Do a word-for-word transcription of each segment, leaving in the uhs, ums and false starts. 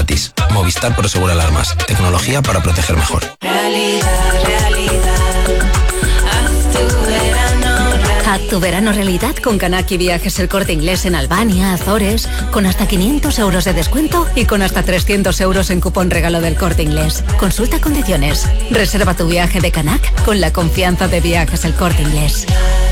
gratis. Movistar Prosegur Alarmas. Tecnología para proteger mejor. Realidad, realidad. Haz tu verano realidad. Haz tu verano realidad con Canaki Viajes El Corte Inglés en Albania, Azores, con hasta quinientos euros de descuento y con hasta trescientos euros en cupón regalo del Corte Inglés. Consulta condiciones. Reserva tu viaje de Canac con la confianza de Viajes El Corte Inglés.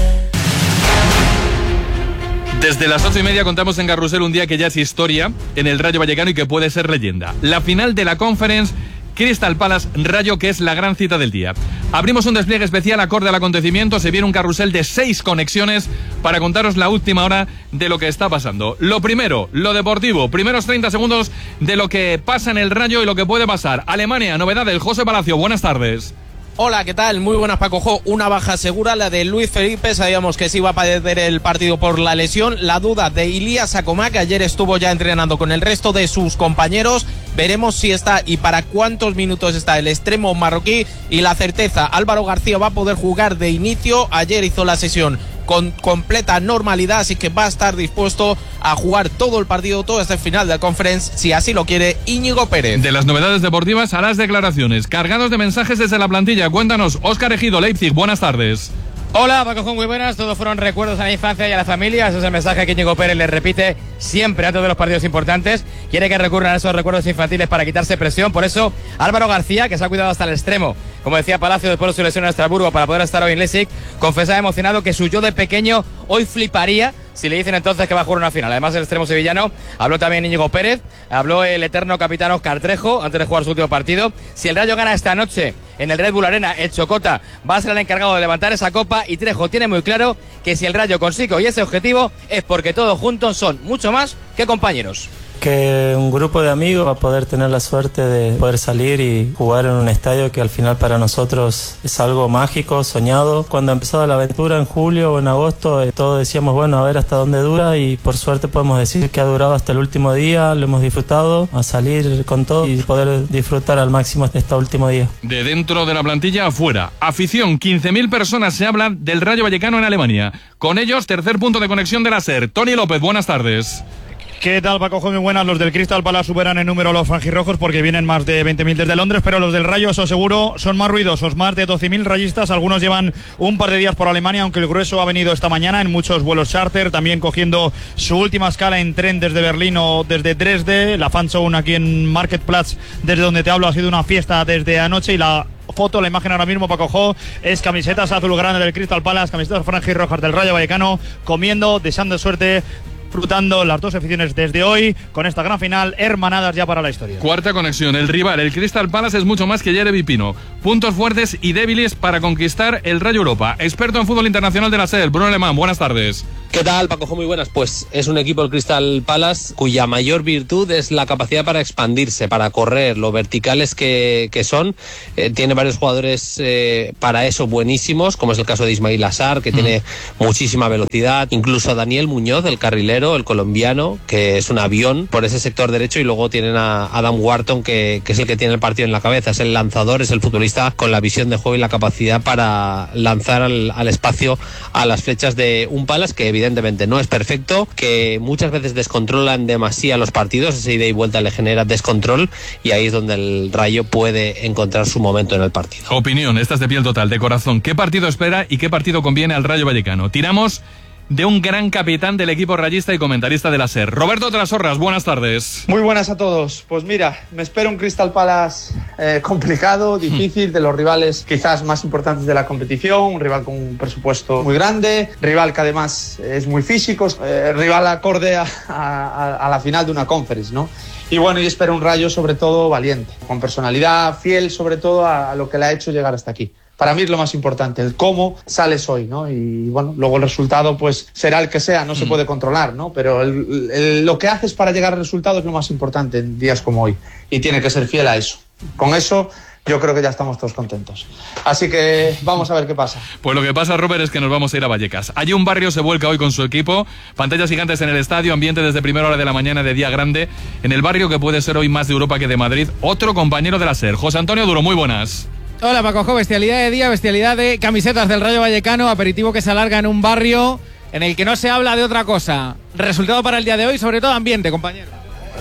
Desde las ocho y media contamos en Carrusel un día que ya es historia en el Rayo Vallecano y que puede ser leyenda. La final de la Conference Crystal Palace Rayo, que es la gran cita del día. Abrimos un despliegue especial acorde al acontecimiento. Se viene un carrusel de seis conexiones para contaros la última hora de lo que está pasando. Lo primero, lo deportivo. Primeros treinta segundos de lo que pasa en el Rayo y lo que puede pasar. Alemania, novedad del José Palacio. Buenas tardes. Hola, ¿qué tal? Muy buenas, Paco Jo. Una baja segura, la de Luis Felipe. Sabíamos que se iba a perder el partido por la lesión. La duda de Ilías Acomá, que ayer estuvo ya entrenando con el resto de sus compañeros. Veremos si está y para cuántos minutos está el extremo marroquí. Y la certeza, Álvaro García va a poder jugar de inicio. Ayer hizo la sesión con completa normalidad, así que va a estar dispuesto a jugar todo el partido, todo este final de la Conference, si así lo quiere Íñigo Pérez. De las novedades deportivas a las declaraciones, cargados de mensajes desde la plantilla. Cuéntanos, Óscar Ejido, Leipzig, buenas tardes. Hola, Paco, muy buenas. Todos fueron recuerdos a la infancia y a la familia. Ese es el mensaje que Íñigo Pérez le repite siempre antes de los partidos importantes. Quiere que recurran a esos recuerdos infantiles para quitarse presión. Por eso, Álvaro García, que se ha cuidado hasta el extremo, como decía Palacio después de su lesión en Estrasburgo para poder estar hoy en Leipzig, confesaba emocionado que su yo de pequeño hoy fliparía si le dicen entonces que va a jugar una final. Además, el extremo sevillano, habló también Íñigo Pérez, habló el eterno capitán Óscar Trejo antes de jugar su último partido. Si el Rayo gana esta noche en el Red Bull Arena, el Chocota va a ser el encargado de levantar esa copa, y Trejo tiene muy claro que si el Rayo consigue hoy ese objetivo es porque todos juntos son mucho más que compañeros. Que un grupo de amigos va a poder tener la suerte de poder salir y jugar en un estadio que al final para nosotros es algo mágico, soñado. Cuando empezó la aventura en julio o en agosto, eh, todos decíamos, bueno, a ver hasta dónde dura, y por suerte podemos decir que ha durado hasta el último día, lo hemos disfrutado, a salir con todo y poder disfrutar al máximo este último día. De dentro de la plantilla afuera, afición, quince mil personas se hablan del Rayo Vallecano en Alemania. Con ellos, tercer punto de conexión de la SER. Tony López, buenas tardes. ¿Qué tal, Paco? Muy buenas. Los del Crystal Palace superan en número los franjirrojos porque vienen más de veinte mil desde Londres, pero los del Rayo, eso seguro, son más ruidosos, más de doce mil rayistas. Algunos llevan un par de días por Alemania, aunque el grueso ha venido esta mañana en muchos vuelos charter, también cogiendo su última escala en tren desde Berlín o desde Dresde. La Fanzone aquí en Marktplatz, desde donde te hablo, ha sido una fiesta desde anoche, y la foto, la imagen ahora mismo, Paco Jo, es camisetas azulgrana del Crystal Palace, camisetas franjirrojas del Rayo Vallecano, comiendo, deseando suerte, disfrutando las dos aficiones desde hoy con esta gran final, hermanadas ya para la historia. Cuarta conexión, el rival, el Crystal Palace, es mucho más que Jeremy Pino. Puntos fuertes y débiles para conquistar el Rayo Europa. Experto en fútbol internacional de la SER, Bruno Alemán, buenas tardes. ¿Qué tal, Paco? Muy buenas. Pues es un equipo, el Crystal Palace, cuya mayor virtud es la capacidad para expandirse, para correr, lo verticales que, que son. Eh, tiene varios jugadores eh, para eso buenísimos, como es el caso de Ismail Assar, que mm. tiene muchísima velocidad. Incluso a Daniel Muñoz, el carrilero, el colombiano, que es un avión por ese sector derecho. Y luego tienen a Adam Wharton, que, que es el que tiene el partido en la cabeza. Es el lanzador, es el futbolista con la visión de juego y la capacidad para lanzar al, al espacio a las flechas de un Palace que evidentemente no es perfecto, que muchas veces descontrolan demasiado los partidos, esa ida y vuelta le genera descontrol, y ahí es donde el Rayo puede encontrar su momento en el partido. Opinión, esta es de piel total, de corazón. ¿Qué partido espera y qué partido conviene al Rayo Vallecano? Tiramos de un gran capitán del equipo rayista y comentarista de la SER. Roberto Trasorras, buenas tardes. Muy buenas a todos. Pues mira, me espera un Crystal Palace eh, complicado, difícil, de los rivales quizás más importantes de la competición, un rival con un presupuesto muy grande, rival que además es muy físico, eh, rival acorde a, a, a la final de una conference, ¿no? Y bueno, y espero un Rayo sobre todo valiente, con personalidad, fiel sobre todo a, a lo que le ha hecho llegar hasta aquí. Para mí es lo más importante, el cómo sales hoy, ¿no? Y bueno, luego el resultado pues será el que sea, no se puede controlar, ¿no? Pero el, el, lo que haces para llegar al resultado es lo más importante en días como hoy, y tiene que ser fiel a eso. Con eso yo creo que ya estamos todos contentos. Así que vamos a ver qué pasa. Pues lo que pasa, Robert, es que nos vamos a ir a Vallecas. Allí un barrio se vuelca hoy con su equipo, pantallas gigantes en el estadio, ambiente desde primera hora de la mañana de día grande, en el barrio que puede ser hoy más de Europa que de Madrid. Otro compañero de la SER, José Antonio Duro, muy buenas. Hola, Paco Jo, bestialidad de día, bestialidad de camisetas del Rayo Vallecano, aperitivo que se alarga en un barrio en el que no se habla de otra cosa. Resultado para el día de hoy, sobre todo ambiente, compañero.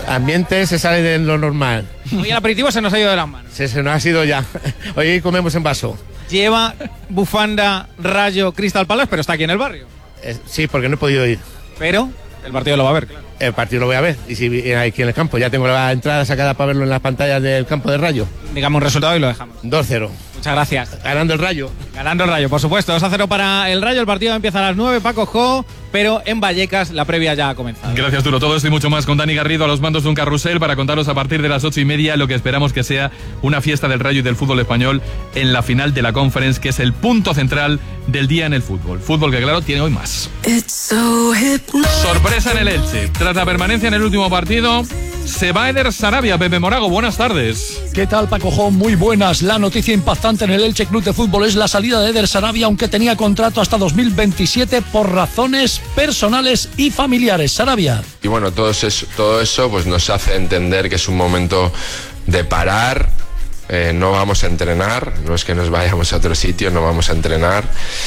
ambiente se sale de lo normal. Hoy el aperitivo se nos ha ido de las manos. Se, se nos ha ido ya. Hoy comemos en vaso. Lleva bufanda, Rayo, Crystal Palace, pero está aquí en el barrio. Eh, sí, porque no he podido ir. Pero el partido lo va a ver, claro. El partido lo voy a ver. Y si aquí en el campo, ya tengo la entrada sacada para verlo en las pantallas del campo de Rayo. Digamos un resultado y lo dejamos. dos cero. Muchas gracias. Ganando el Rayo. Ganando el Rayo, por supuesto. dos a cero para el Rayo. El partido empieza a las nueve, Paco Jo, pero en Vallecas la previa ya ha comenzado. Gracias, Turo. Todo esto y mucho más con Dani Garrido a los mandos de un carrusel para contaros a partir de las ocho y media lo que esperamos que sea una fiesta del Rayo y del fútbol español en la final de la Conference, que es el punto central del día en el fútbol. Fútbol que, claro, tiene hoy más. So sorpresa en el Elche. Tras la permanencia en el último partido, se va Eder Sarabia. Pepe Morago, buenas tardes. ¿Qué tal, Paco Jo? Muy buenas. La noticia impactante en el Elche Club de Fútbol es la salida de Eder Sarabia, aunque tenía contrato hasta dos mil veintisiete por razones personales y familiares. Sarabia. Y bueno, todo eso, todo eso pues nos hace entender que es un momento de parar. Eh, no vamos a entrenar, no es que nos vayamos a otro sitio, no vamos a entrenar.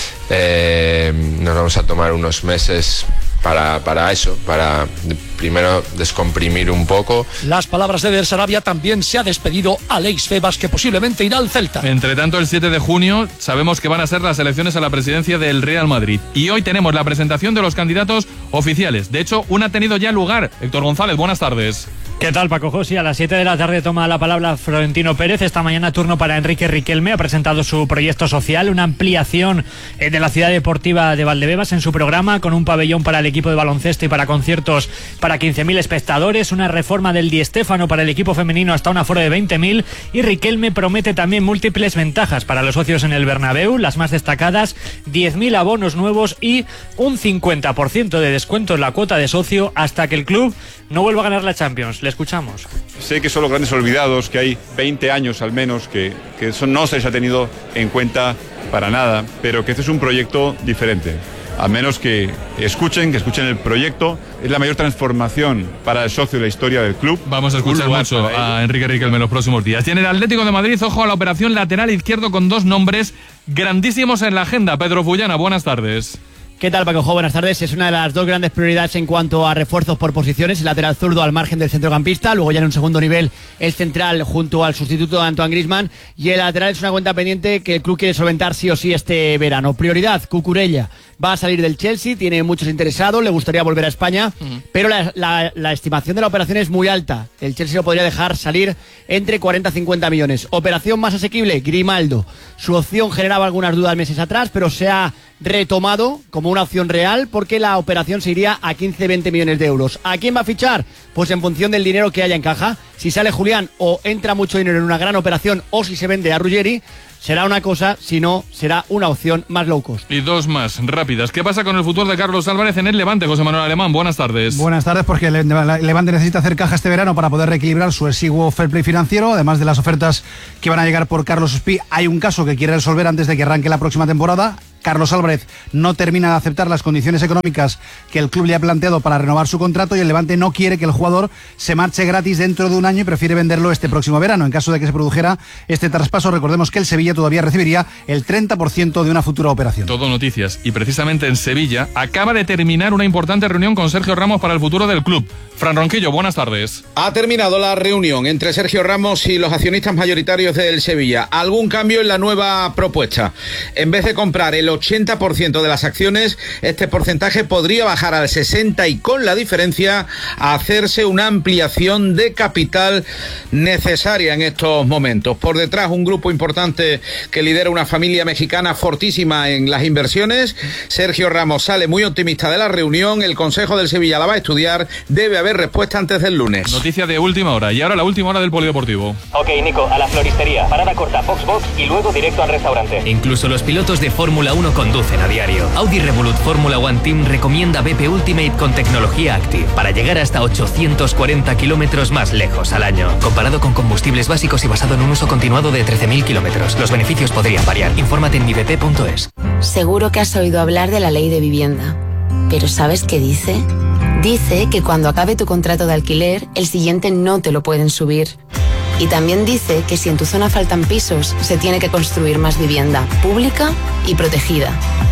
Eh, nos vamos a tomar unos meses para, para eso, para primero descomprimir un poco. Las palabras de Eder Sarabia. También se ha despedido Alex Febas, que posiblemente irá al Celta. Entre tanto, el siete de junio sabemos que van a ser las elecciones a la presidencia del Real Madrid. Y hoy tenemos la presentación de los candidatos oficiales. De hecho, una ha tenido ya lugar. Héctor González, buenas tardes. ¿Qué tal, Paco José? A las siete de la tarde toma la palabra Florentino Pérez. Esta mañana turno para Enrique Riquelme. Ha presentado su proyecto social, una ampliación de la ciudad deportiva de Valdebebas en su programa, con un pabellón para el equipo de baloncesto y para conciertos para quince mil espectadores, una reforma del Di Stéfano para el equipo femenino hasta un aforo de veinte mil, y Riquelme promete también múltiples ventajas para los socios en el Bernabéu, las más destacadas: diez mil abonos nuevos y un cincuenta por ciento de descuento en la cuota de socio hasta que el club no vuelva a ganar la Champions. Le escuchamos. Sé que son los grandes olvidados, que hay veinte años al menos que, que eso no se les ha tenido en cuenta para nada, pero que este es un proyecto diferente. A menos que escuchen, que escuchen el proyecto. Es la mayor transformación para el socio de la historia del club. Vamos a escuchar mucho a Enrique Riquelme en los próximos días. Y en el Atlético de Madrid, ojo a la operación lateral izquierdo con dos nombres grandísimos en la agenda. Pedro Fullana, buenas tardes. ¿Qué tal, Paco Jo? Buenas tardes. Es una de las dos grandes prioridades en cuanto a refuerzos por posiciones. El lateral zurdo al margen del centrocampista, luego ya en un segundo nivel el central junto al sustituto de Antoine Griezmann, y el lateral es una cuenta pendiente que el club quiere solventar sí o sí este verano. Prioridad, Cucurella. Va a salir del Chelsea, tiene muchos interesados, le gustaría volver a España, uh-huh. pero la, la, la estimación de la operación es muy alta. El Chelsea lo podría dejar salir entre cuarenta a cincuenta millones. Operación más asequible, Grimaldo. Su opción generaba algunas dudas meses atrás, pero se ha retomado como una opción real porque la operación se iría a quince a veinte millones de euros. ¿A quién va a fichar? Pues en función del dinero que haya en caja. Si sale Julián o entra mucho dinero en una gran operación, o si se vende a Ruggeri, será una cosa, si no, será una opción más low cost. Y dos más rápidas. ¿Qué pasa con el futuro de Carlos Álvarez en el Levante? José Manuel Alemán, buenas tardes. Buenas tardes, porque el Levante necesita hacer caja este verano para poder reequilibrar su exiguo fair play financiero. Además de las ofertas que van a llegar por Carlos Espí, hay un caso que quiere resolver antes de que arranque la próxima temporada. Carlos Álvarez no termina de aceptar las condiciones económicas que el club le ha planteado para renovar su contrato, y el Levante no quiere que el jugador se marche gratis dentro de un año y prefiere venderlo este próximo verano. En caso de que se produjera este traspaso, recordemos que el Sevilla todavía recibiría el treinta por ciento de una futura operación. Todo noticias. Y precisamente en Sevilla acaba de terminar una importante reunión con Sergio Ramos para el futuro del club. Fran Ronquillo, buenas tardes. Ha terminado la reunión entre Sergio Ramos y los accionistas mayoritarios del Sevilla. ¿Algún cambio en la nueva propuesta? En vez de comprar el ochenta por ciento de las acciones, este porcentaje podría bajar al sesenta por ciento y con la diferencia a hacerse una ampliación de capital necesaria en estos momentos. Por detrás, un grupo importante que lidera una familia mexicana fortísima en las inversiones. Sergio Ramos sale muy optimista de la reunión. El Consejo del Sevilla la va a estudiar. Debe haber respuesta antes del lunes. Noticia de última hora. Y ahora la última hora del polideportivo. Ok, Nico, a la floristería. Parada corta, Foxbox y luego directo al restaurante. Incluso los pilotos de Fórmula uno conducen a diario. Audi Revolut Fórmula One Team recomienda B P Ultimate con tecnología Active para llegar hasta ochocientos cuarenta kilómetros más lejos al año. Comparado con combustibles básicos y basado en un uso continuado de trece mil kilómetros. Los beneficios podrían variar. Infórmate en mi b p punto es. Seguro que has oído hablar de la ley de vivienda. ¿Pero sabes qué dice? Dice que cuando acabe tu contrato de alquiler, el siguiente no te lo pueden subir. Y también dice que si en tu zona faltan pisos, se tiene que construir más vivienda pública y protegida.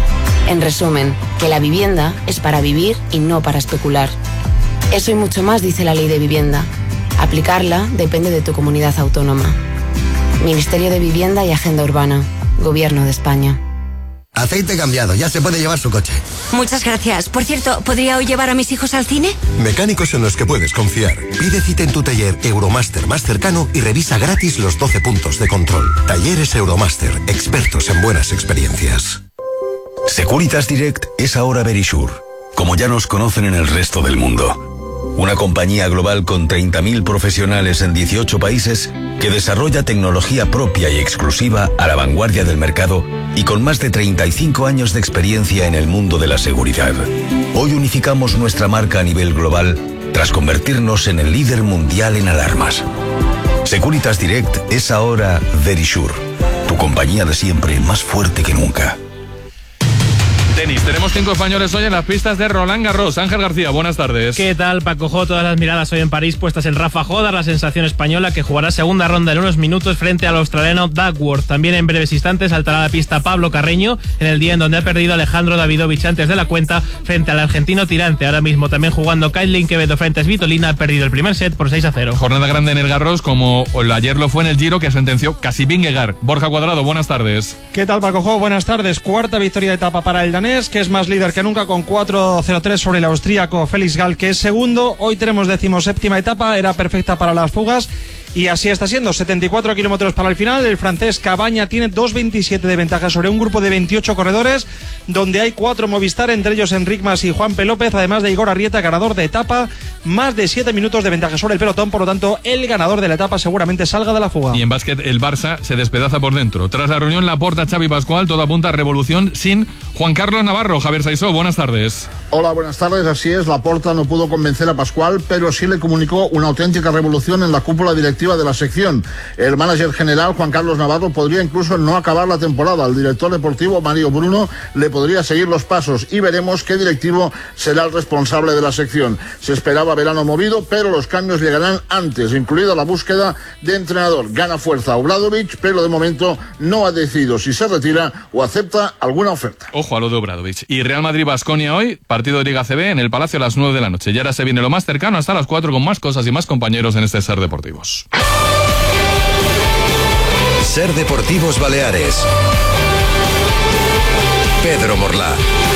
En resumen, que la vivienda es para vivir y no para especular. Eso y mucho más dice la ley de vivienda. Aplicarla depende de tu comunidad autónoma. Ministerio de Vivienda y Agenda Urbana. Gobierno de España. Aceite cambiado, ya se puede llevar su coche. Muchas gracias. Por cierto, ¿podría hoy llevar a mis hijos al cine? Mecánicos en los que puedes confiar. Pide cita en tu taller Euromaster más cercano y revisa gratis los doce puntos de control. Talleres Euromaster, expertos en buenas experiencias. Securitas Direct es ahora Verisure, como ya nos conocen en el resto del mundo. Una compañía global con treinta mil profesionales en dieciocho países que desarrolla tecnología propia y exclusiva a la vanguardia del mercado y con más de treinta y cinco años de experiencia en el mundo de la seguridad. Hoy unificamos nuestra marca a nivel global tras convertirnos en el líder mundial en alarmas. Securitas Direct es ahora Verisure, tu compañía de siempre más fuerte que nunca. Tenis, tenemos cinco españoles hoy en las pistas de Roland Garros. Ángel García, buenas tardes. ¿Qué tal, Paco Jo? Todas las miradas hoy en París puestas en Rafa Jodar, la sensación española que jugará segunda ronda en unos minutos frente al australiano Duckworth. También en breves instantes saltará a la pista Pablo Carreño en el día en donde ha perdido Alejandro Davidovich antes de la cuenta frente al argentino tirante. Ahora mismo también jugando Kailin Quevedo frente a Svitolina, ha perdido el primer set por seis a cero. Jornada grande en el Garros, como ayer lo fue en el Giro, que sentenció casi Vingegaard. Borja Cuadrado, buenas tardes. ¿Qué tal, Paco Jo? Buenas tardes. Cuarta victoria de etapa para el danés, que es más líder que nunca con cuatro cero tres sobre el austríaco Félix Gall, que es segundo. Hoy tenemos decimoséptima etapa, era perfecta para las fugas y así está siendo. setenta y cuatro kilómetros para el final. El francés Cabaña tiene dos veintisiete de ventaja sobre un grupo de veintiocho corredores, donde hay cuatro Movistar, entre ellos Enric Mas y Juan P. López, además de Igor Arrieta, ganador de etapa, más de siete minutos de ventaja sobre el pelotón. Por lo tanto, el ganador de la etapa seguramente salga de la fuga. Y en básquet, el Barça se despedaza por dentro. Tras la reunión Laporta, Xavi Pascual, todo apunta a revolución sin Juan Carlos Navarro. Javier Saisó, buenas tardes. Hola, buenas tardes. Así es, Laporta no pudo convencer a Pascual, pero sí le comunicó una auténtica revolución en la cúpula directiva de la sección. El manager general, Juan Carlos Navarro, podría incluso no acabar la temporada. El director deportivo, Mario Bruno, le podría seguir los pasos y veremos qué directivo será el responsable de la sección. Se esperaba verano movido, pero los cambios llegarán antes, incluida la búsqueda de entrenador. Gana fuerza Obradovic, pero de momento no ha decidido si se retira o acepta alguna oferta. Ojo a lo de Obradovic. Y Real Madrid-Baskonia hoy, partido de Liga C B en el Palacio a las nueve de la noche. Y ahora se viene lo más cercano hasta las cuatro con más cosas y más compañeros en este Ser Deportivos. Ser Deportivos Baleares. Pedro Morlá.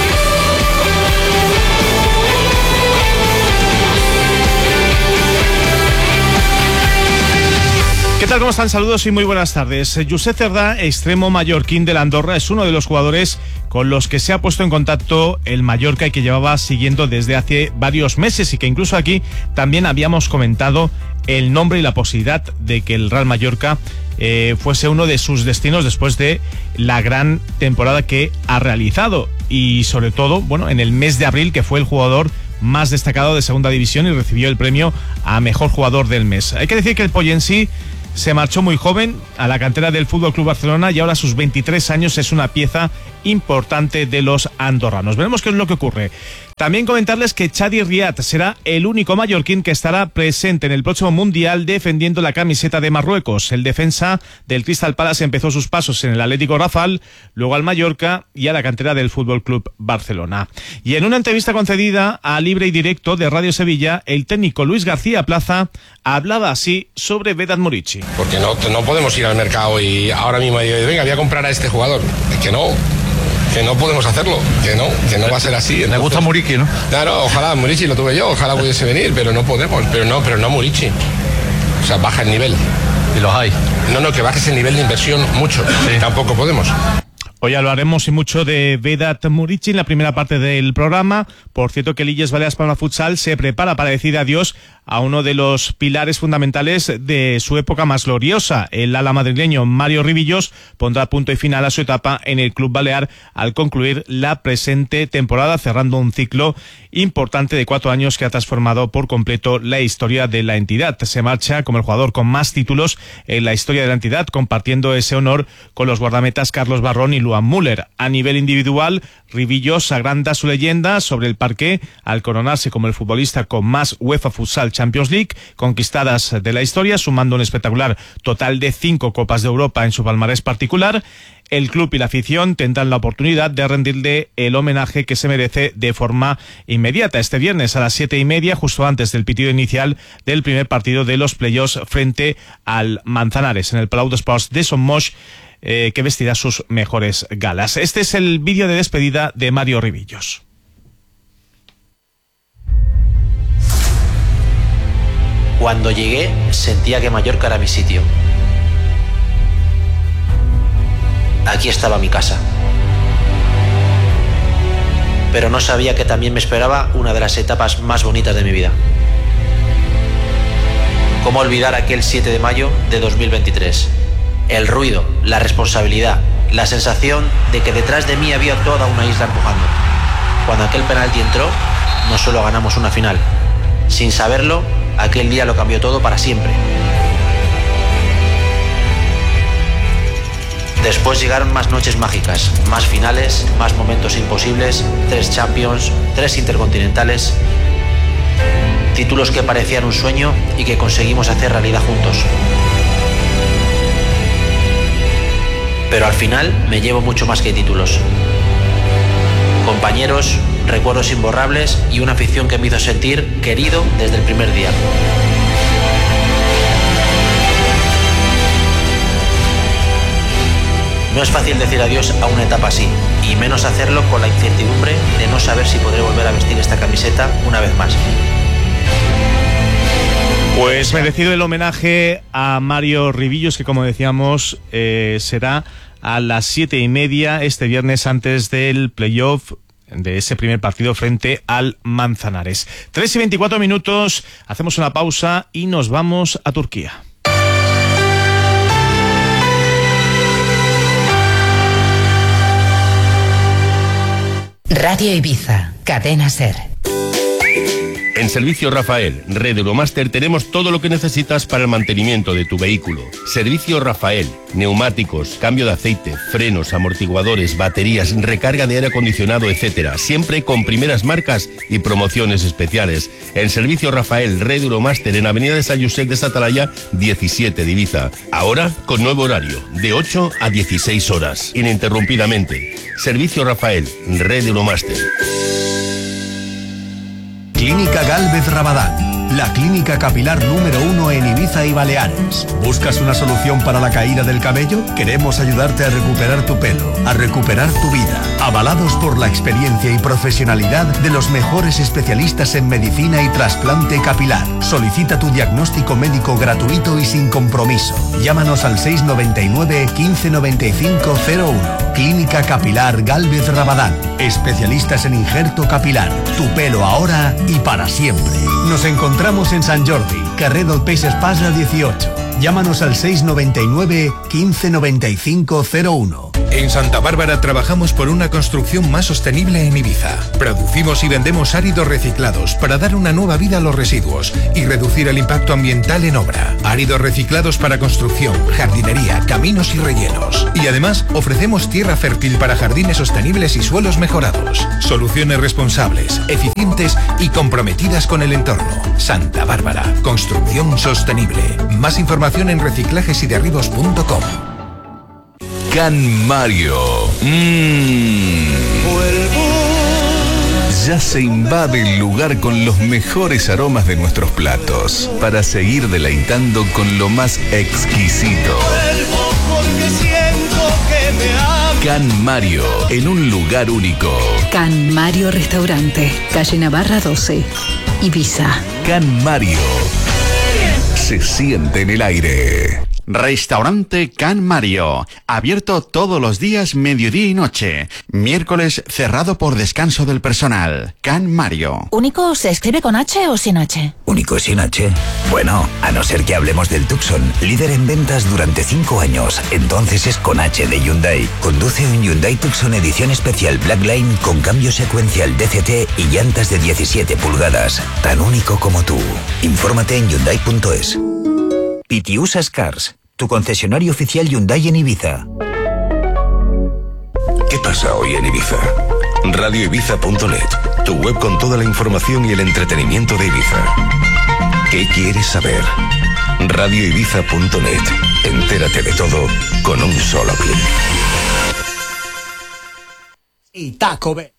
¿Qué tal? ¿Cómo están? Saludos y muy buenas tardes. Josep Cerdá, extremo mallorquín del Andorra, es uno de los jugadores con los que se ha puesto en contacto el Mallorca y que llevaba siguiendo desde hace varios meses y que incluso aquí también habíamos comentado el nombre y la posibilidad de que el Real Mallorca eh, fuese uno de sus destinos después de la gran temporada que ha realizado y sobre todo, bueno, en el mes de abril, que fue el jugador más destacado de segunda división y recibió el premio a mejor jugador del mes. Hay que decir que el Poyensi se marchó muy joven a la cantera del F C Barcelona y ahora a sus veintitrés años es una pieza importante de los andorranos. Veremos qué es lo que ocurre. También comentarles que Chadi Riad será el único mallorquín que estará presente en el próximo Mundial defendiendo la camiseta de Marruecos. El defensa del Crystal Palace empezó sus pasos en el Atlético Rafal, luego al Mallorca y a la cantera del F C Barcelona. Y en una entrevista concedida a Libre y Directo de Radio Sevilla, el técnico Luis García Plaza hablaba así sobre Vedat Muriqi. Porque no, no podemos ir al mercado y ahora mismo decir, venga, voy a comprar a este jugador. Que no. Que no podemos hacerlo, que no, que no va a ser así. Me gusta Muriqi, ¿no? Claro, ojalá Muriqi lo tuve yo, ojalá pudiese venir, pero no podemos, pero no, pero no Muriqi. O sea, baja el nivel. Y los hay. No, no, que bajes el nivel de inversión mucho, sí. Tampoco podemos. Hoy hablaremos y mucho de Vedat Muriqi en la primera parte del programa. Por cierto que el Illes Balears Palma Futsal se prepara para decir adiós a uno de los pilares fundamentales de su época más gloriosa. El ala madrileño Mario Ribillos pondrá punto y final a su etapa en el club balear al concluir la presente temporada, cerrando un ciclo importante de cuatro años que ha transformado por completo la historia de la entidad. Se marcha como el jugador con más títulos en la historia de la entidad, compartiendo ese honor con los guardametas Carlos Barrón y Luan Joan Müller. A nivel individual, Rivillos agranda su leyenda sobre el parqué al coronarse como el futbolista con más UEFA Futsal Champions League conquistadas de la historia, sumando un espectacular total de cinco Copas de Europa en su palmarés particular. El club y la afición tendrán la oportunidad de rendirle el homenaje que se merece de forma inmediata este viernes a las siete y media, justo antes del pitido inicial del primer partido de los playoffs frente al Manzanares en el Palau d'Esports de Son Moix, eh, que vestirá sus mejores galas. Este es el vídeo de despedida de Mario Rivillos. Cuando llegué sentía que Mallorca era mi sitio. Aquí estaba mi casa. Pero no sabía que también me esperaba una de las etapas más bonitas de mi vida. ¿Cómo olvidar aquel siete de mayo de dos mil veintitrés? El ruido, la responsabilidad, la sensación de que detrás de mí había toda una isla empujando. Cuando aquel penalti entró, no solo ganamos una final. Sin saberlo, aquel día lo cambió todo para siempre. Después llegaron más noches mágicas, más finales, más momentos imposibles, tres Champions, tres Intercontinentales, títulos que parecían un sueño y que conseguimos hacer realidad juntos. Pero al final me llevo mucho más que títulos. Compañeros, recuerdos imborrables y una afición que me hizo sentir querido desde el primer día. No es fácil decir adiós a una etapa así, y menos hacerlo con la incertidumbre de no saber si podré volver a vestir esta camiseta una vez más. Pues merecido el homenaje a Mario Rivillos, que como decíamos eh, será a las siete y media este viernes antes del playoff de ese primer partido frente al Manzanares. Tres y veinticuatro minutos, hacemos una pausa y nos vamos a Turquía. Radio Ibiza, Cadena SER. En Servicio Rafael, Red Euromaster, tenemos todo lo que necesitas para el mantenimiento de tu vehículo. Servicio Rafael, neumáticos, cambio de aceite, frenos, amortiguadores, baterías, recarga de aire acondicionado, etcétera. Siempre con primeras marcas y promociones especiales. En Servicio Rafael, Red Euromaster, en Avenida de San Josep de Satalaya, diecisiete de Ibiza. Ahora con nuevo horario, de ocho a dieciséis horas, ininterrumpidamente. Servicio Rafael, Red Euromaster. Clínica Gálvez Rabadán, la clínica capilar número uno en Ibiza y Baleares. ¿Buscas una solución para la caída del cabello? Queremos ayudarte a recuperar tu pelo, a recuperar tu vida. Avalados por la experiencia y profesionalidad de los mejores especialistas en medicina y trasplante capilar. Solicita tu diagnóstico médico gratuito y sin compromiso. Llámanos al seis noventa y nueve, quince noventa y cinco cero uno. Clínica Capilar Gálvez Rabadán. Especialistas en injerto capilar. Tu pelo ahora y para siempre. Nos encontramos en Sant Jordi, carrer del Peix Espasa dieciocho. Llámanos al seis noventa y nueve, quince noventa y cinco cero uno. En Santa Bárbara trabajamos por una construcción más sostenible en Ibiza. Producimos y vendemos áridos reciclados para dar una nueva vida a los residuos y reducir el impacto ambiental en obra. Áridos reciclados para construcción, jardinería, caminos y rellenos. Y además ofrecemos tierra fértil para jardines sostenibles y suelos mejorados. Soluciones responsables, eficientes y comprometidas con el entorno. Santa Bárbara, construcción sostenible. Más información en reciclajes y derribos punto com. Can Mario. Mmm. Ya se invade el lugar con los mejores aromas de nuestros platos para seguir deleitando con lo más exquisito. Can Mario, en un lugar único. Can Mario Restaurante, calle Navarra doce, Ibiza. Can Mario. Se siente en el aire. Restaurante Can Mario, abierto todos los días, mediodía y noche. Miércoles cerrado por descanso del personal. Can Mario. ¿Único se escribe con H o sin H? ¿Único sin H? Bueno, a no ser que hablemos del Tucson, líder en ventas durante cinco años. Entonces es con H de Hyundai. Conduce un Hyundai Tucson edición especial Blackline con cambio secuencial D C T y llantas de diecisiete pulgadas. Tan único como tú. Infórmate en Hyundai punto es. Pitiusas Cars, tu concesionario oficial Hyundai en Ibiza. ¿Qué pasa hoy en Ibiza? radio ibiza punto net, tu web con toda la información y el entretenimiento de Ibiza. ¿Qué quieres saber? radio ibiza punto net. Entérate de todo con un solo clic. Y Taco Bell.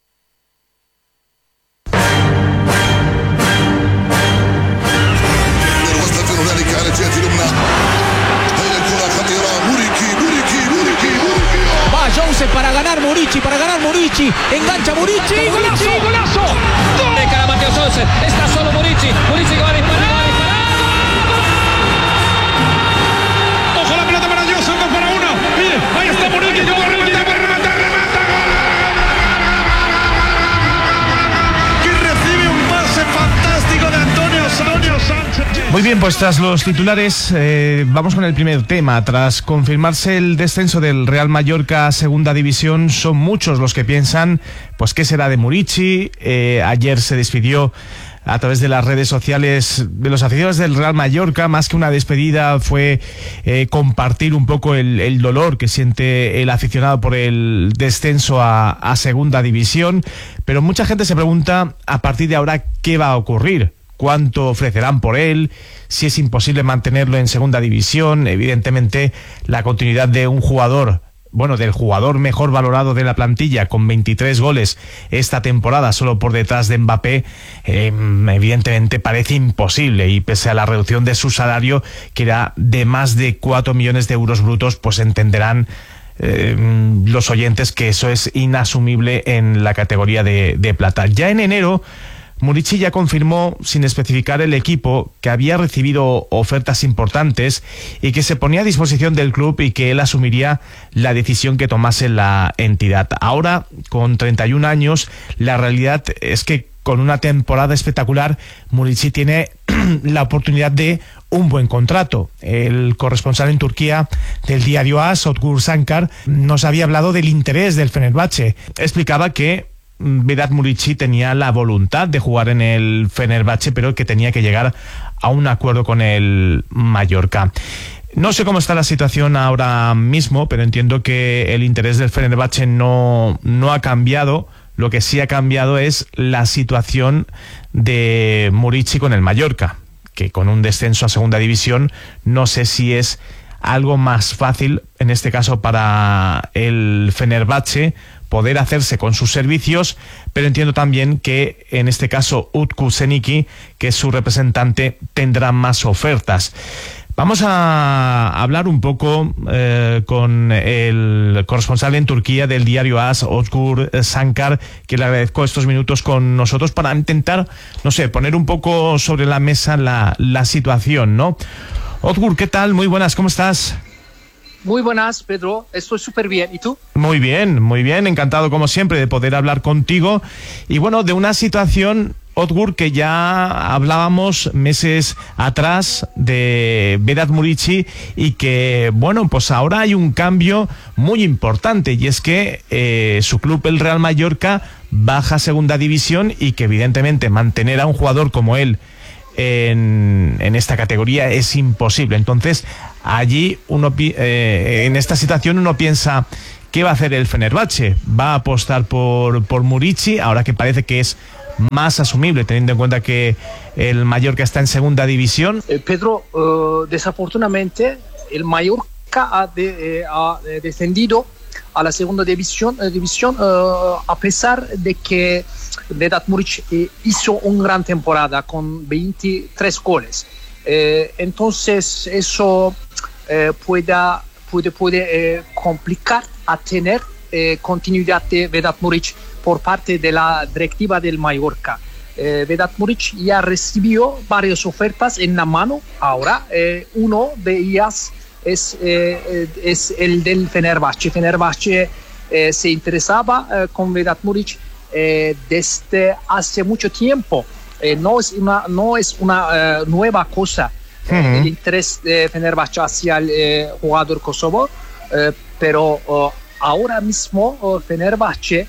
Va Joseph para ganar Murici, para ganar Murici, engancha Murici, golazo, golazo. De cara a Matteo Joseph, está solo Murici, Murici que va a disparar, va a disparar. Ojo la pelota para Joseph, dos para uno. Mire, ahí está Murici, yo voy a rematar, voy a rematar, remata, gol. Que recibe un pase fantástico de Antonio Sánchez. Muy bien, pues tras los titulares, eh, vamos con el primer tema. Tras confirmarse el descenso del Real Mallorca a Segunda División, son muchos los que piensan, pues qué será de Murici. Eh, ayer se despidió a través de las redes sociales de los aficionados del Real Mallorca. Más que una despedida fue eh, compartir un poco el, el dolor que siente el aficionado por el descenso a, a Segunda División. Pero mucha gente se pregunta a partir de ahora qué va a ocurrir. ¿Cuánto ofrecerán por él? Si es imposible mantenerlo en Segunda División. Evidentemente, la continuidad de un jugador, bueno, del jugador mejor valorado de la plantilla, con veintitrés goles esta temporada, solo por detrás de Mbappé, eh, evidentemente parece imposible. Y pese a la reducción de su salario, que era de más de cuatro millones de euros brutos, pues entenderán Eh, los oyentes que eso es inasumible en la categoría de, de plata. Ya en enero, Murici ya confirmó, sin especificar el equipo, que había recibido ofertas importantes y que se ponía a disposición del club y que él asumiría la decisión que tomase la entidad. Ahora, con treinta y un años, la realidad es que con una temporada espectacular, Murici tiene la oportunidad de un buen contrato. El corresponsal en Turquía del diario AS, Özgür Sankar, nos había hablado del interés del Fenerbahçe. Explicaba que Vedat Murici tenía la voluntad de jugar en el Fenerbahçe, pero que tenía que llegar a un acuerdo con el Mallorca. No sé cómo está la situación ahora mismo, pero entiendo que el interés del Fenerbahçe no, no ha cambiado. Lo que sí ha cambiado es la situación de Murici con el Mallorca, que con un descenso a Segunda División no sé si es algo más fácil, en este caso para el Fenerbahçe, poder hacerse con sus servicios, pero entiendo también que en este caso Utku Seniki, que es su representante, tendrá más ofertas. Vamos a hablar un poco eh, con el corresponsal en Turquía del diario AS, Özgür Sankar, que le agradezco estos minutos con nosotros para intentar, no sé, poner un poco sobre la mesa la, la situación, ¿no? Özgür, ¿qué tal? Muy buenas, ¿cómo estás? Muy buenas, Pedro. Estoy súper bien. ¿Y tú? Muy bien, muy bien. Encantado, como siempre, de poder hablar contigo. Y bueno, de una situación, Özgür, que ya hablábamos meses atrás de Vedat Murici y que, bueno, pues ahora hay un cambio muy importante y es que eh, su club, el Real Mallorca, baja a Segunda División y que evidentemente mantener a un jugador como él en, en esta categoría es imposible. Entonces, allí uno eh, en esta situación uno piensa, ¿qué va a hacer el Fenerbahçe? ¿Va a apostar por, por Murici, ahora que parece que es más asumible, teniendo en cuenta que el Mallorca está en Segunda División? Eh, Pedro, uh, desafortunadamente el Mallorca ha, de, eh, ha descendido a la Segunda División, eh, división uh, a pesar de que Vedat Murici eh, hizo una gran temporada con veintitrés goles. Eh, entonces eso eh, pueda, puede, puede eh, complicar a tener eh, continuidad de Vedat Murici por parte de la directiva del Mallorca. Eh, Vedat Murici ya recibió varias ofertas en la mano. Ahora eh, uno de ellas es, eh, es el del Fenerbahçe. Fenerbahçe eh, se interesaba eh, con Vedat Murici eh, desde hace mucho tiempo. Eh, no es una, no es una uh, nueva cosa uh-huh. eh, el interés de Fenerbahçe hacia el eh, jugador kosovo, eh, pero uh, ahora mismo uh, Fenerbahçe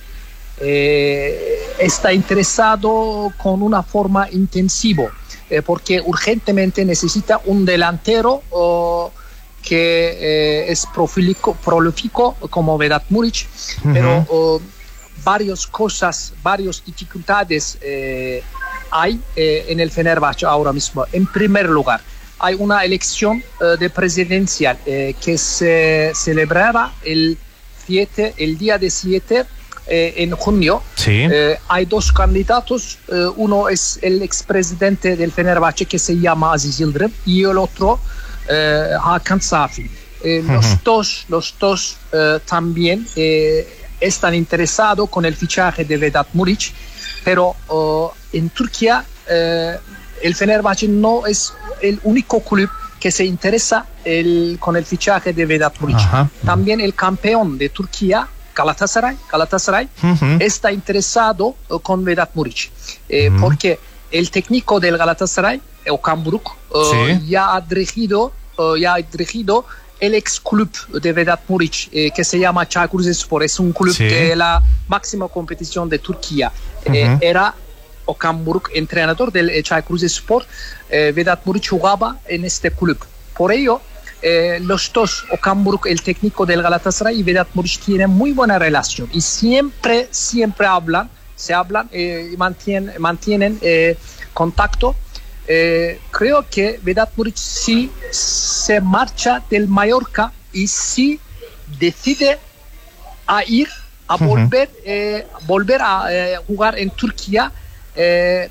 eh, está interesado con una forma intensiva eh, porque urgentemente necesita un delantero uh, que eh, es prolífico, prolífico como Vedat Muric, uh-huh. pero uh, varias cosas, varias dificultades eh, hay eh, en el Fenerbahce ahora mismo. En primer lugar, hay una elección eh, de presidencial eh, que se celebrará el, siete, el día de siete eh, en junio. Sí. Eh, hay dos candidatos, eh, uno es el expresidente del Fenerbahce que se llama Aziz Yıldırım y el otro eh, Hakan Safi. Eh, uh-huh. Los dos, los dos eh, también eh, están interesados con el fichaje de Vedat Muric, pero uh, en Turquía eh, el Fenerbahce no es el único club que se interesa el, con el fichaje de Vedat Muric. Ajá. También el campeón de Turquía, Galatasaray, Galatasaray uh-huh. está interesado uh, con Vedat Muric, eh, uh-huh. porque el técnico del Galatasaray, Okan Buruk, uh, sí. ya ha dirigido, uh, ya ha dirigido el ex club de Vedat Muric, eh, que se llama Çaykur Rizespor, es un club sí. de la máxima competición de Turquía. Uh-huh. Eh, era Okan Buruk, entrenador del eh, Çaykur Rizespor. eh, Vedat Muric jugaba en este club. Por ello, eh, los dos, Okan Buruk, el técnico del Galatasaray, y Vedat Muric tienen muy buena relación y siempre, siempre hablan, se hablan y eh, mantienen, mantienen eh, contacto. Eh, creo que Vedat Muric sí se marcha del Mallorca y sí decide a ir a uh-huh. volver, eh, volver a eh, jugar en Turquía. Eh,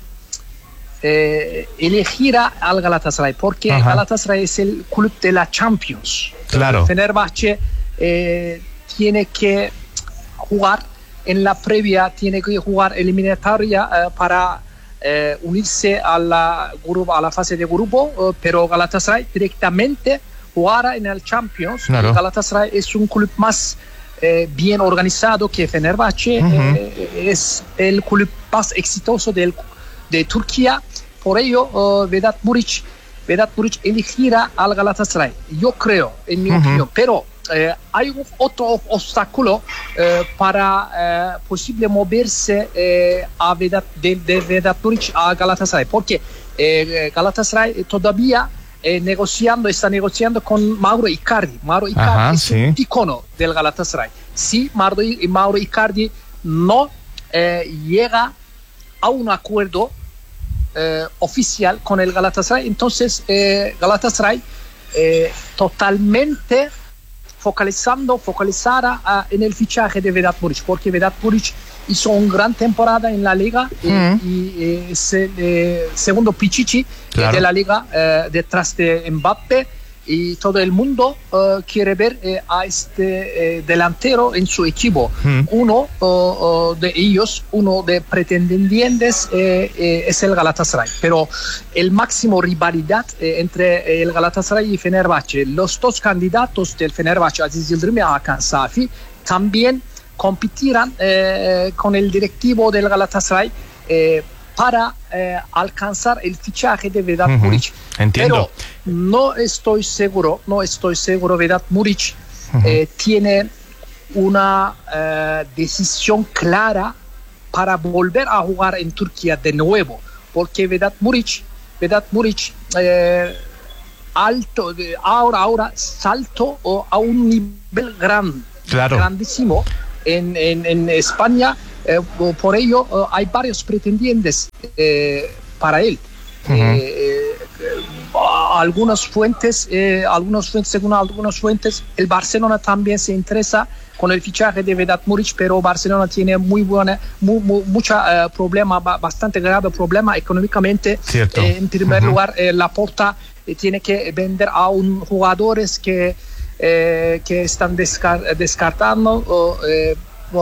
eh, elegirá al Galatasaray porque Ajá. Galatasaray es el club de la Champions. Claro. Fenerbahce eh, tiene que jugar en la previa, tiene que jugar eliminatoria eh, para eh, unirse a la, grupo, a la fase de grupo, eh, pero Galatasaray directamente jugará en el Champions. Claro. Galatasaray es un club más Eh, bien organizado que Fenerbahce, uh-huh. eh, es el club más exitoso del, de Turquía. Por ello, uh, Vedat Muric, Vedat Muric elegirá al Galatasaray. Yo creo, en mi uh-huh. opinión, pero eh, hay un otro obstáculo eh, para eh, posible moverse eh, a Vedat, de, de Vedat Muric a Galatasaray, porque eh, Galatasaray todavía Eh, negociando, está negociando con Mauro Icardi. Mauro Icardi Ajá, es sí. un icono del Galatasaray. Si Mauro, Mauro Icardi no eh, llega a un acuerdo eh, oficial con el Galatasaray, entonces eh, Galatasaray eh, totalmente focalizando, focalizada uh, en el fichaje de Vedat Muric, porque Vedat Muric hizo una gran temporada en la liga uh-huh. eh, y eh, es el eh, segundo Pichichi claro. de la liga eh, detrás de Mbappé, y todo el mundo uh, quiere ver eh, a este eh, delantero en su equipo. Uh-huh. Uno uh, uh, de ellos, uno de pretendientes eh, eh, es el Galatasaray, pero el máximo rivalidad eh, entre el Galatasaray y Fenerbahce, los dos candidatos del Fenerbahce, Aziz Yıldırım y Hakan Safi, también competirán eh, con el directivo del Galatasaray eh, para eh, alcanzar el fichaje de Vedat uh-huh. Muric. Entiendo. Pero no estoy seguro, no estoy seguro, Vedat Muric uh-huh. eh, tiene una eh, decisión clara para volver a jugar en Turquía de nuevo, porque Vedat Muric, Vedat Muric eh, alto, ahora, ahora salto a un nivel gran, claro. grandísimo en, en, en España. Eh, por ello uh, hay varios pretendientes eh, para él. Uh-huh. eh, eh, algunas fuentes, eh, algunas fuentes, según algunas fuentes, el Barcelona también se interesa con el fichaje de Vedat Muric, pero Barcelona tiene muy buena, muy, muy, mucha uh, problema, bastante grave problema económicamente. Cierto. Eh, en primer uh-huh. lugar, eh, Laporta eh, tiene que vender a un jugadores que eh, que están descar- descartando. Uh, eh,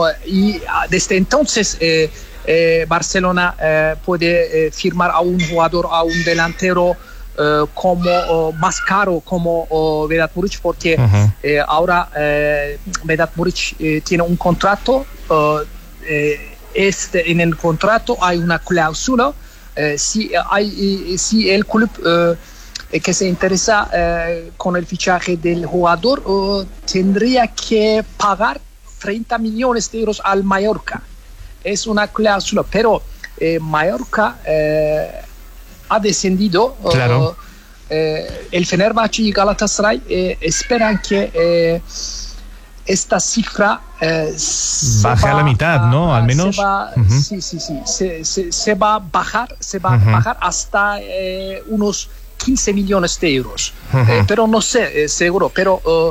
y desde entonces eh, eh, Barcelona eh, puede eh, firmar a un jugador, a un delantero eh, como oh, más caro como oh, Vedat Muric, porque uh-huh. eh, ahora eh, Vedat Muric eh, tiene un contrato. Uh, eh, este, en el contrato hay una cláusula. Eh, si, hay, si el club eh, que se interesa eh, con el fichaje del jugador uh, tendría que pagar treinta millones de euros al Mallorca. Es una cláusula, pero eh, Mallorca eh, ha descendido. Claro. eh, el Fenerbahçe y Galatasaray eh, esperan que eh, esta cifra eh, baje a la mitad, ¿no? Al menos. Se va, uh-huh. Sí, sí, sí. Se, se, se va a bajar, se va uh-huh. a bajar hasta eh, unos quince millones de euros. Uh-huh. Eh, pero no sé, eh, seguro. Pero uh, uh-huh.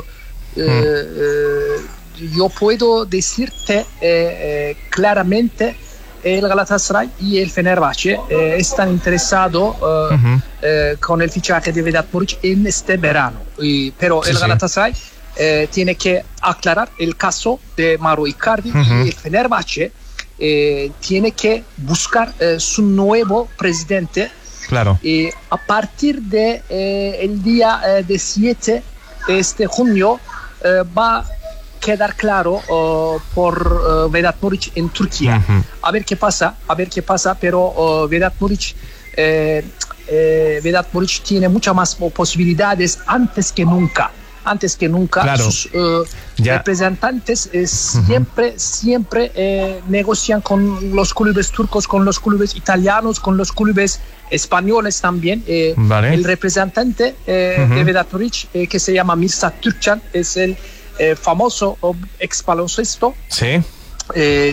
eh, yo puedo decirte eh, eh, claramente el Galatasaray y el Fenerbahçe eh, están interesados uh, uh-huh. eh, con el fichaje de Vedat Muric en este verano. Y, pero sí, el Galatasaray sí. eh, tiene que aclarar el caso de Mauro Icardi uh-huh. y el Fenerbahçe eh, tiene que buscar eh, su nuevo presidente. Claro. Y a partir de eh, el día eh, diecisiete de este junio eh, va quedar claro uh, por uh, Vedat Muric en Turquía. Uh-huh. A ver qué pasa, a ver qué pasa, pero uh, Vedat Muric eh, eh, Vedat Muric tiene muchas más posibilidades antes que nunca. Antes que nunca, claro. sus uh, representantes eh, siempre, uh-huh. siempre eh, negocian con los clubes turcos, con los clubes italianos, con los clubes españoles también. Eh, vale. El representante eh, uh-huh. de Vedat Muric, eh, que se llama Mirza Türkcan, es el Eh, famoso ex baloncesto sí. eh,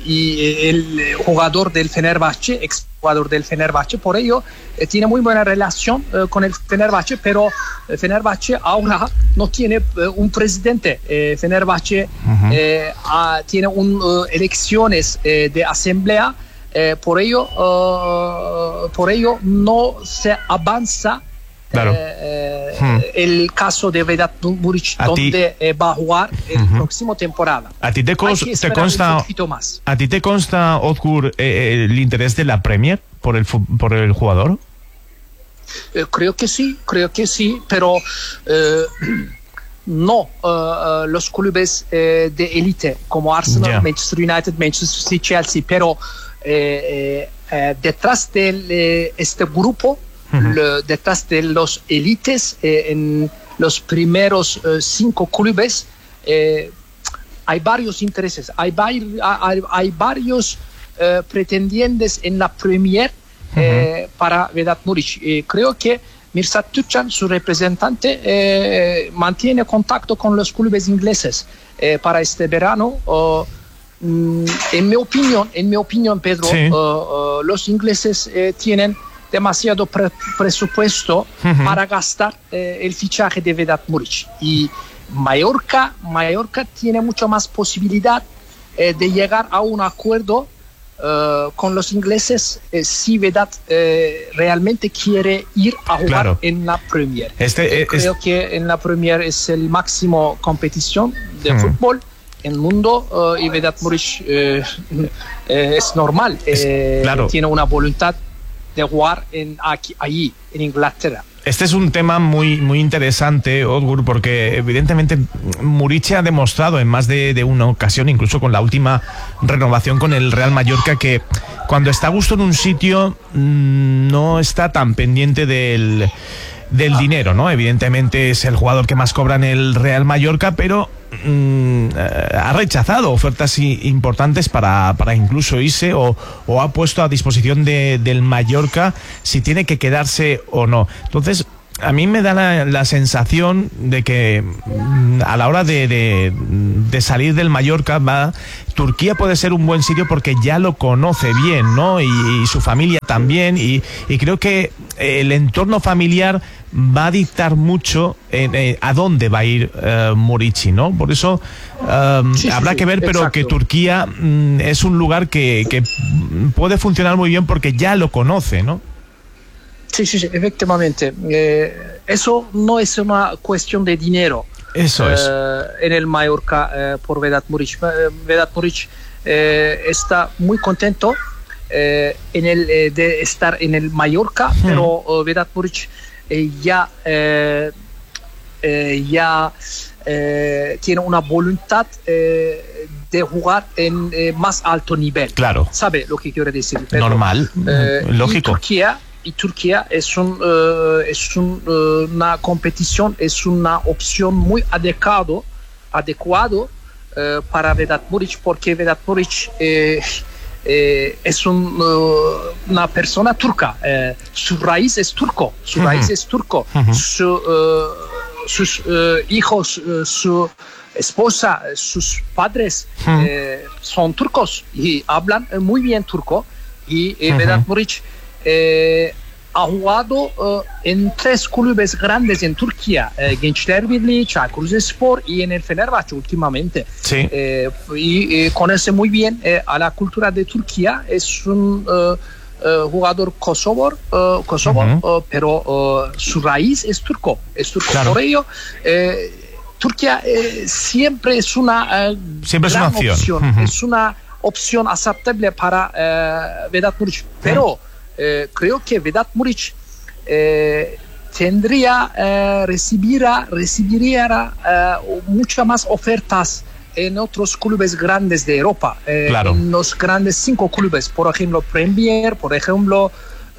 y el jugador del Fenerbahçe, ex jugador del Fenerbahçe, por ello eh, tiene muy buena relación eh, con el Fenerbahçe, pero el Fenerbahçe ahora no tiene eh, un presidente. eh, Fenerbahçe uh-huh. eh, ah, tiene un, uh, elecciones eh, de asamblea, eh, por ello uh, por ello no se avanza. Claro. Eh, hmm. El caso de Vedat Muric, donde eh, va a jugar el uh-huh. próximo temporada. ¿A ti te, cons- te consta, a ti te consta, Ozgur, eh, el interés de la Premier por el por el jugador? Eh, creo que sí, creo que sí, pero eh, no uh, los clubes eh, de élite como Arsenal, yeah. Manchester United, Manchester City, Chelsea, pero eh, eh, detrás de eh, este grupo, Uh-huh. Le, detrás de los élites, eh, en los primeros eh, cinco clubes, eh, hay varios intereses, hay, hay, hay, hay varios eh, pretendientes en la Premier eh, uh-huh. para Vedat Muric. Eh, creo que Mirza Türkcan, su representante, eh, mantiene contacto con los clubes ingleses eh, para este verano. Uh, mm, en mi opinión, en mi opinión, Pedro, sí. uh, uh, los ingleses eh, tienen demasiado pre- presupuesto uh-huh. para gastar eh, el fichaje de Vedat Muric, y Mallorca Mallorca tiene mucho más posibilidad eh, de llegar a un acuerdo eh, con los ingleses eh, si Vedat eh, realmente quiere ir a jugar claro. en la Premier. Este, eh, creo es... que en la Premier es el máximo competición de uh-huh. fútbol en el mundo, uh, y Vedat Muric eh, eh, es normal, eh, es, claro. tiene una voluntad de jugar en, aquí, allí, en Inglaterra. Este es un tema muy, muy interesante, Ozgur, porque evidentemente Muric ha demostrado en más de, de una ocasión, incluso con la última renovación con el Real Mallorca, que cuando está a gusto en un sitio no está tan pendiente del, del ah. dinero, ¿no? Evidentemente es el jugador que más cobra en el Real Mallorca, pero Mm, ha rechazado ofertas importantes para, para incluso irse, o, o ha puesto a disposición de, del Mallorca si tiene que quedarse o no. Entonces, a mí me da la, la sensación de que mm, a la hora de, de, de salir del Mallorca, va, Turquía puede ser un buen sitio porque ya lo conoce bien, ¿no? Y, y su familia también, y, y creo que el entorno familiar va a dictar mucho en, en, a dónde va a ir uh, Muric, ¿no? Por eso um, sí, habrá sí, que ver, pero exacto. que Turquía mm, es un lugar que, que puede funcionar muy bien porque ya lo conoce, ¿no? Sí, sí, sí, efectivamente. Eh, eso no es una cuestión de dinero. Eso eh, es. En el Mallorca eh, por Vedat Muric. Eh, Vedat Muric eh, está muy contento eh, en el, eh, de estar en el Mallorca, hmm. pero uh, Vedat Muric eh, ya, eh, eh, ya eh, tiene una voluntad eh, de jugar en eh, más alto nivel. Claro. ¿Sabe lo que quiero decir? Pedro? Normal, eh, lógico. Y Turquía, y Turquía es, un, uh, es un, uh, una competición, es una opción muy adecuado, adecuado uh, para Vedat Muric, porque Vedat Muric eh, eh, es un, uh, una persona turca, eh, su raíz es turco, su uh-huh. raíz es turco, uh-huh. su, uh, sus uh, hijos, uh, su esposa, sus padres uh-huh. eh, son turcos y hablan muy bien turco, y eh, uh-huh. Vedat Muric eh, ha jugado uh, en tres clubes grandes en Turquía, eh, Gençler Birliği, Çaykur Rizespor y en el Fenerbahçe últimamente. Sí. Eh, y eh, conoce muy bien eh, a la cultura de Turquía. Es un uh, uh, jugador kosovo, uh, kosovo uh-huh. uh, pero uh, su raíz es turco. Es turco. Claro. Por ello, eh, Turquía eh, siempre es una, uh, siempre gran es una opción. opción. Uh-huh. Es una opción aceptable para uh, Vedat Muric. Pero uh-huh. Eh, creo que Vedat Muric eh, tendría eh, recibirá, recibiría eh, muchas más ofertas en otros clubes grandes de Europa, eh, claro. en los grandes cinco clubes, por ejemplo Premier, por ejemplo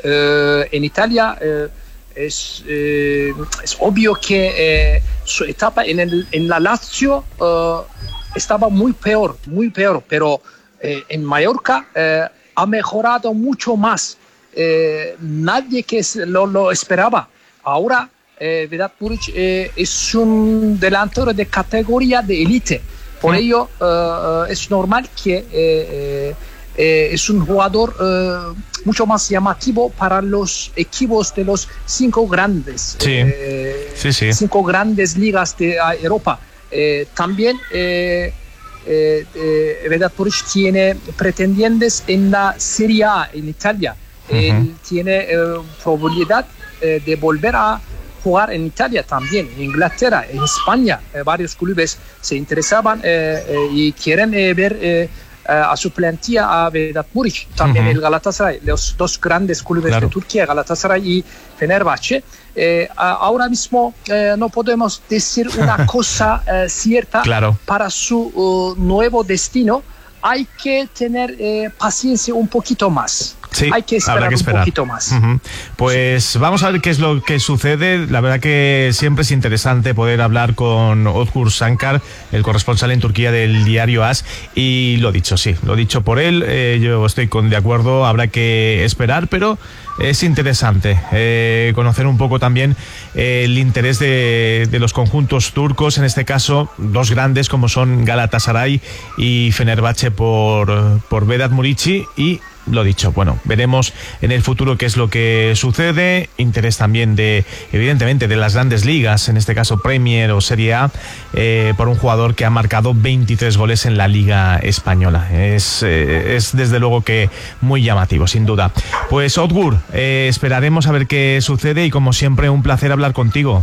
eh, en Italia. Eh, es, eh, es obvio que eh, su etapa en, el, en la Lazio eh, estaba muy peor, muy peor, pero eh, en Mallorca eh, ha mejorado mucho más. Eh, nadie que lo, lo esperaba. Ahora eh, Vedat Muric eh, es un delantero de categoría de élite. Por mm. ello eh, es normal que eh, eh, es un jugador eh, mucho más llamativo para los equipos de los cinco grandes sí. Eh, sí, sí. cinco grandes ligas de Europa. Eh, también eh, eh, eh, Vedat Muric tiene pretendientes en la Serie A en Italia. Él uh-huh. tiene eh, probabilidad eh, de volver a jugar en Italia también, en Inglaterra, en España. Eh, varios clubes se interesaban eh, eh, y quieren eh, ver eh, a su plantilla a Vedat Muric. También uh-huh. el Galatasaray, los dos grandes clubes claro. de Turquía, Galatasaray y Fenerbahçe. Eh, ahora mismo eh, no podemos decir una cosa eh, cierta claro. para su uh, nuevo destino. Hay que tener eh, paciencia un poquito más. Sí, hay que esperar, habrá que esperar un poquito más. Uh-huh. Pues vamos a ver qué es lo que sucede. La verdad que siempre es interesante poder hablar con Özgür Sankar, el corresponsal en Turquía del diario AS, y lo dicho, sí, lo dicho por él, eh, yo estoy con de acuerdo, habrá que esperar, pero es interesante eh, conocer un poco también eh, el interés de, de los conjuntos turcos, en este caso dos grandes como son Galatasaray y Fenerbahçe por, por Vedat Muric. Y lo dicho, bueno, veremos en el futuro qué es lo que sucede. Interés también de, evidentemente, de las grandes ligas, en este caso Premier o Serie A, eh, por un jugador que ha marcado veintitrés goles en la Liga Española. Es, eh, es desde luego que muy llamativo, sin duda. Pues Özgür, eh, esperaremos a ver qué sucede y como siempre un placer hablar contigo.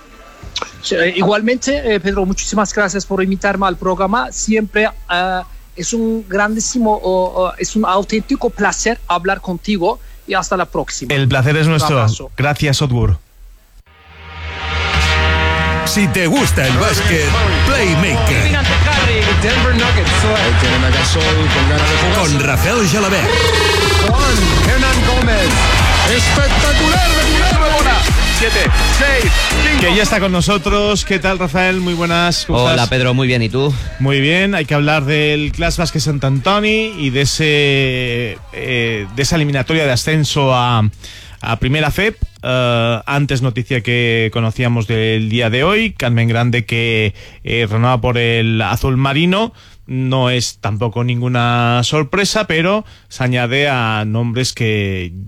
Igualmente, eh, Pedro, muchísimas gracias por invitarme al programa. Siempre uh, es un grandísimo, uh, uh, es un auténtico placer hablar contigo y hasta la próxima. El placer es nuestro. Gracias, Özgür. Si te gusta el básquet, Playmaker. Con Rafael Jalabert. Juan Hernán Gómez. Espectacular de siete, seis, cinco. Que ya está con nosotros. ¿Qué tal, Rafael? Muy buenas. Hola, estás? Pedro, muy bien. ¿Y tú? Muy bien. Hay que hablar del Clas Basket Sant Antoni y de ese eh, de esa eliminatoria de ascenso a, a Primera F E P. Uh, antes noticia que conocíamos del día de hoy, Carmen Grande que eh, renueva por el azul marino. No es tampoco ninguna sorpresa, pero se añade a nombres que